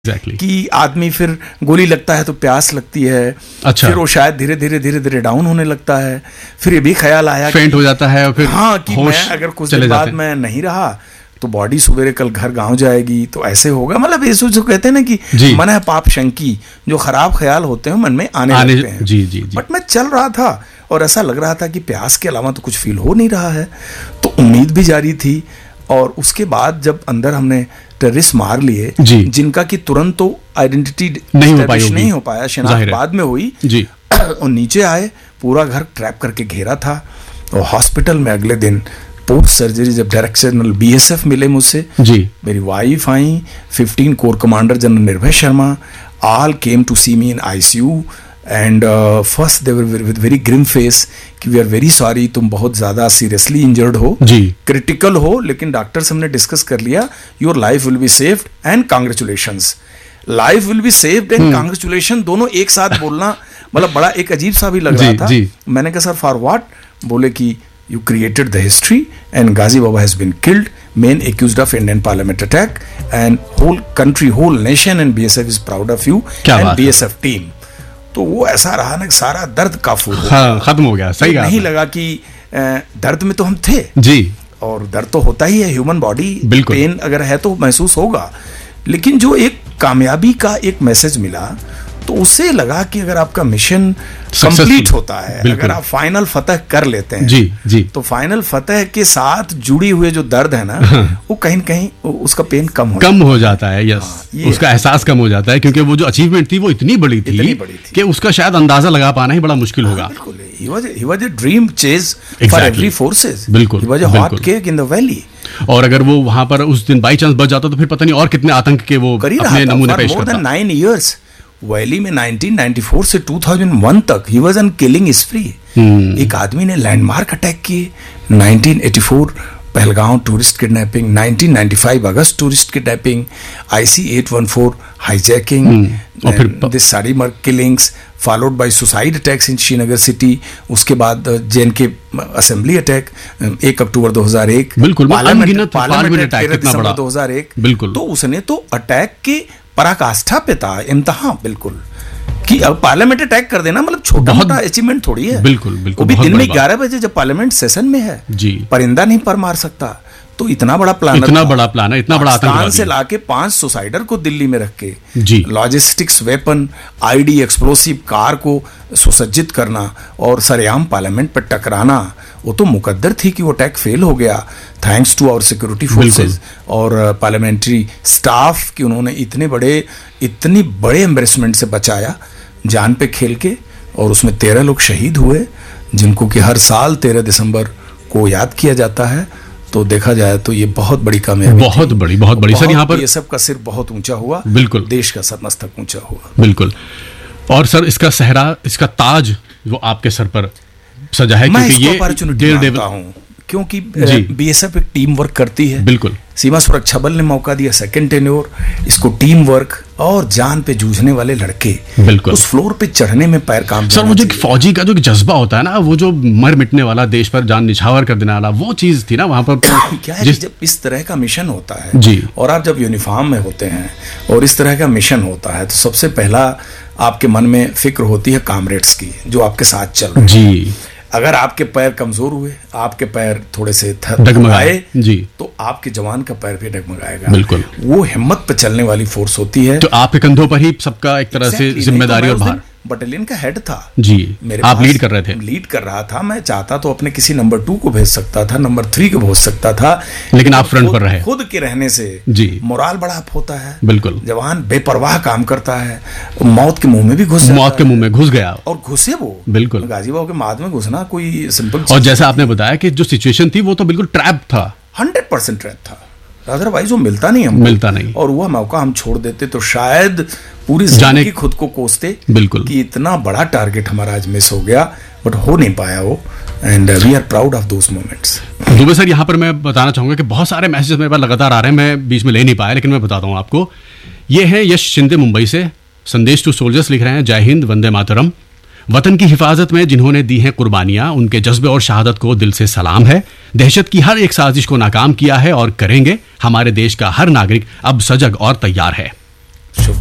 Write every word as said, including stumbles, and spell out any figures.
Exactly. कि आदमी फिर गोली लगता है तो प्यास लगती है। अच्छा। फिर वो शायद धीरे धीरे धीरे धीरे डाउन होने लगता है। फिर ये भी ख्याल आया फेंट हो जाता है और फिर हाँ कि मैं अगर कुछ दिन बाद मैं नहीं रहा तो बॉडी सवेरे कल घर गांव जाएगी तो ऐसे होगा। मतलब ये जो कहते हैं ना कि मन है पाप शंकी, जो खराब ख्याल होते हैं मन में आने, आने लगते हैं। जी जी जी। बट मैं चल रहा था और ऐसा लग रहा था कि प्यास के अलावा तो कुछ फील हो नहीं रहा है, तो उम्मीद भी जारी थी। और उसके बाद जब अंदर हमने टेररिस्ट मार लिए जिनका कि तुरंत तो आइडेंटिटी नहीं हो पाई नहीं हो पाया, शिनाख्त बाद में हुई जी। और नीचे आए, पूरा घर ट्रैप करके घेरा था। और हॉस्पिटल में अगले दिन पोस्ट सर्जरी जब डायरेक्टर जनरल बीएसएफ मिले मुझसे जी, मेरी वाइफ आई, फिफ्टीन कोर कमांडर जनरल निर्भय Sharma, all came to C me in ICU and first they were with very Grimm face कि वी आर वेरी सॉरी, तुम बहुत ज्यादा सीरियसली इंजर्ड हो जी, क्रिटिकल हो, लेकिन डॉक्टर से हमने डिस्कस कर लिया, your life will be saved and congratulations. Life will be saved and congratulation दोनों एक साथ बोलना मतलब बड़ा एक अजीब सा भी लग रहा था जी। मैंने कहा सर फॉर व्हाट? बोले कि you created the history and Ghazi Baba has been killed, main accused of Indian parliament attack, and whole country, whole nation and B S F is proud of you and B S F team। तो वो ऐसा रहा ना सारा दर्द काफूर हो हाँ, खत्म हो गया। सही तो नहीं लगा कि दर्द में तो हम थे जी, और दर्द तो होता ही है, ह्यूमन बॉडी पेन अगर है तो महसूस होगा, लेकिन जो एक कामयाबी का एक मैसेज मिला तो उससे लगा कि अगर आपका मिशन कंप्लीट होता है, अगर आप फाइनल फतह कर लेते हैं जी जी, तो फाइनल फतह के साथ जुड़ी हुए जो दर्द है ना हाँ। वो कहीं न कहीं उसका पेन कम हो कम हो जाता है। यस हाँ, उसका एहसास कम हो जाता है, क्योंकि वो जो अचीवमेंट थी वो इतनी बड़ी थी, इतनी बड़ी थी कि उसका शायद अंदाजा लगा पाना ही बड़ा मुश्किल होगा। बिल्कुल, he was he was a dream chase for every forces। बिल्कुल, he was a hot cake in the valley। और अगर वो वहां पर उस दिन बाई चांस बच जाता तो फिर पता नहीं और कितने आतंक के वो अपने नमूने पेश करता। More than nine years valley में नाइनटीन नाइंटी फोर से टू थाउजेंड वन तक ही वाज ऑन किलिंग स्प्री। एक आदमी ने लैंडमार्क अटैक किए, nineteen eighty four Pahalgam tourist kidnapping, nineteen ninety five August tourist kidnapping, IC eight one four hijacking, और फिर this सारी merc killings followed by suicide attacks in Srinagar city. उसके बाद JNK assembly attack एक अक्टूबर दो हज़ार एक, बिल्कुल पार्लियामेंट अटैक दो हज़ार एक। बिल्कुल, तो उसने तो अटैक के पराकाष्ठा पे था, इम्तिहान बिल्कुल कि अब पार्लियामेंट अटैक कर देना मतलब छोटा मोटा अचीवमेंट थोड़ी है। बिल्कुल बिल्कुल, वो भी दिन में ग्यारह बजे जब पार्लियामेंट सेशन में है जी, परिंदा नहीं पर मार सकता। तो इतना बड़ा प्लान, इतना बड़ा प्लान है, इतना बड़ा आतंकवादी से लाके पांच सुसाइडर को दिल्ली में रख के जी, logistics weapon, ID, explosive car को सुसज्जित करना और सरेआम पार्लियामेंट पर टकराना, वो तो मुकद्दर थी कि वो अटैक फेल हो गया thanks to our security forces और पार्लियामेंट्री स्टाफ कि उन्होंने इतने बड़े इतनी बड़े एम्बेरसमेंट से बचाया जान पे खेल के। और उसमें तेरह लोग शहीद हुए जिनको कि हर साल तेरह दिसंबर को याद किया जाता है। तो देखा जाए तो ये बहुत बड़ी कामयाबी, बहुत बड़ी बहुत बड़ी सर। यहाँ पर ये सब का सिर बहुत ऊंचा हुआ, बिल्कुल, देश का सर मस्तक ऊंचा हुआ, बिल्कुल। और सर इसका सहरा, इसका ताज वो आपके सर पर सजा है, मैं क्योंकि ये अपॉर्चुनिटी मानता हूं क्योंकि बीएसएफ एक टीम वर्क करती है। बिल्कुल, सीमा सुरक्षा बल ने मौका दिया सेकंड टेन्योर, इसको टीम वर्क और जान पे जूझने वाले लड़के, बिल्कुल, उस फ्लोर पे चढ़ने में पैर काम सर। मुझे फौजी का जो जज्बा होता है ना, वो जो मर मिटने वाला, देश पर जान निछावर कर देने वाला, वो चीज थी ना वहां पर। क्या है जिस... जब इस तरह का मिशन होता है जी, और आप जब यूनिफॉर्म में होते हैं और इस तरह का मिशन होता है, तो सबसे पहला आपके मन में फिक्र होती है कामरेड्स की जो आपके साथ चल रहे हैं जी। अगर आपके पैर कमजोर हुए, आपके पैर थोड़े से डगमगाए जी, तो आपके जवान का पैर भी डगमगाएगा। बिल्कुल, वो हिम्मत पे चलने वाली फोर्स होती है। तो आपके कंधों पर ही सबका एक तरह से जिम्मेदारी और भार। बटालियन का हेड था जी, मेरे आप लीड कर रहे थे। लीड कर रहा था, मैं चाहता तो अपने किसी नंबर टू को भेज सकता था, नंबर थ्री को भेज सकता था, लेकिन आप फ्रंट पर रहे। खुद के रहने से जी मोराल बड़ा अप होता है। बिल्कुल, जवान बेपरवाह काम करता है, मौत के मुंह में भी घुस मौत के मुंह में घुस गया और घुसे वो। बिल्कुल, गाजी बाबू के माद में घुसना कोई सिंपल। और जैसा आपने बताया कि जो सिचुएशन थी वो तो बिल्कुल ट्रैप था, हंड्रेड परसेंट ट्रैप था, अदरवाइज वो मिलता नहीं हमको, मिलता नहीं। और वह मौका हम छोड़ देते तो शायद पूरी जिंदगी खुद को कोसते। बिल्कुल, कि इतना बड़ा टारगेट हमारा आज मिस हो गया, बट हो नहीं पाया वो, and we are proud of those moments. Dubey sir, यहाँ पर मैं बताना चाहूंगा कि बहुत सारे मैसेजेस मेरे पास लगातार आ रहे हैं, मैं बीच में ले नहीं पाया, लेकिन मैं बताता हूँ आपको। ये है यश शिंदे मुंबई से, संदेश टू सोल्जर्स लिख रहे हैं, जय हिंद, वंदे मातरम। वतन की हिफाजत में जिन्होंने दी हैं कुर्बानियां, उनके जज्बे और शहादत को दिल से सलाम है। दहशत की हर एक साजिश को नाकाम किया है और करेंगे। हमारे देश का हर नागरिक अब सजग और तैयार है।